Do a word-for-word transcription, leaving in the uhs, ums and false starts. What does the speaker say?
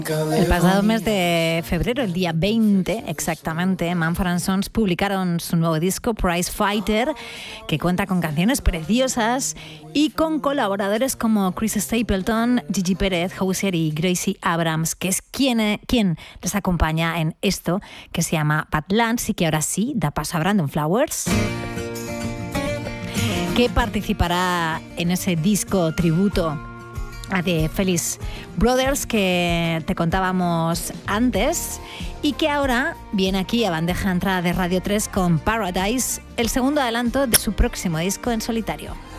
El pasado mes de febrero, el día veinte exactamente, Mumford and Sons publicaron su nuevo disco, Prize Fighter, que cuenta con canciones preciosas y con colaboradores como Chris Stapleton, Gigi Pérez, Hozier y Gracie Abrams, que es quien, quien les acompaña en esto que se llama Badlands y que ahora sí da paso a Brandon Flowers, que participará en ese disco tributo a The Felix Brothers que te contábamos antes y que ahora viene aquí a bandeja de entrada de Radio tres con Paradise, el segundo adelanto de su próximo disco en solitario.